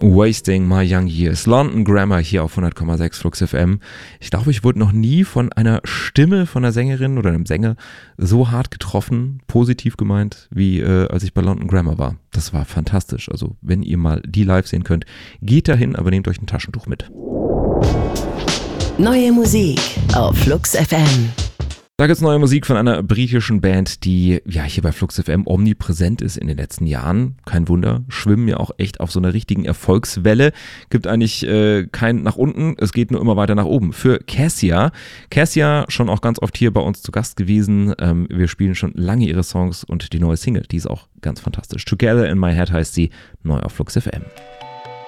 Wasting My Young Years. London Grammar hier auf 100,6 Flux FM. Ich glaube, ich wurde noch nie von einer Stimme von einer Sängerin oder einem Sänger so hart getroffen, positiv gemeint, wie als ich bei London Grammar war. Das war fantastisch. Also wenn ihr mal die live sehen könnt, geht dahin, aber nehmt euch ein Taschentuch mit. Neue Musik auf Flux FM. Da gibt es neue Musik von einer britischen Band, die ja hier bei Flux FM omnipräsent ist in den letzten Jahren. Kein Wunder, schwimmen ja auch echt auf so einer richtigen Erfolgswelle. Gibt eigentlich kein nach unten, es geht nur immer weiter nach oben. Für Cassia. Cassia schon auch ganz oft hier bei uns zu Gast gewesen. Wir spielen schon lange ihre Songs und die neue Single, die ist auch ganz fantastisch. Together in My Head heißt sie, neu auf Flux FM.